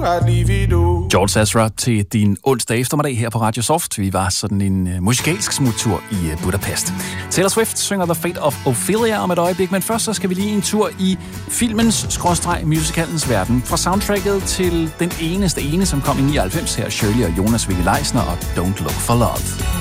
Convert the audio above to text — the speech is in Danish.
George Ezra til din onsdag eftermiddag her på Radio Soft. Vi var sådan en musikalsk smuttur i Budapest. Taylor Swift synger The Fate of Ophelia om et øjeblik, men først så skal vi lige en tur i filmens/musicalens verden. Fra soundtracket til den ene, som kom i 99 her, Shirley og Jonas Vigge Leisner og Don't Look for Love.